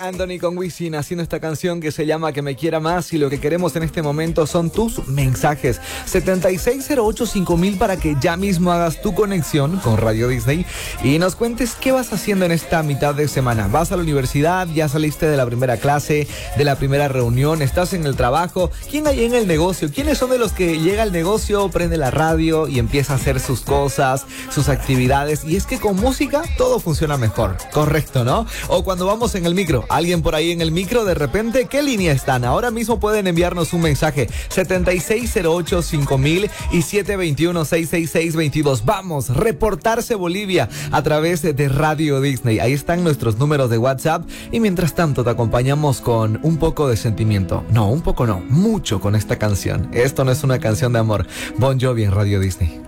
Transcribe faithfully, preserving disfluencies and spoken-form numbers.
Anthony con Wisin haciendo esta canción que se llama Que me quiera más, y lo que queremos en este momento son tus mensajes. setenta y seis cero ocho cinco mil para que ya mismo hagas tu conexión con Radio Disney y nos cuentes qué vas haciendo en esta mitad de semana. ¿Vas a la universidad? ¿Ya saliste de la primera clase, de la primera reunión? ¿Estás en el trabajo? ¿Quién hay en el negocio? ¿Quiénes son de los que llega al negocio, prende la radio y empieza a hacer sus cosas, sus actividades? Y es que con música todo funciona mejor, correcto, ¿no? O cuando vamos en el micro, alguien por ahí en el micro, de repente, ¿qué línea están? Ahora mismo pueden enviarnos un mensaje, setenta y seis cero ocho cinco mil y siete dos uno seis seis seis dos dos. Vamos, reportarse Bolivia a través de Radio Disney. Ahí están nuestros números de WhatsApp y mientras tanto te acompañamos con un poco de sentimiento. No, un poco no, mucho con esta canción. Esto no es una canción de amor. Bon Jovi en Radio Disney.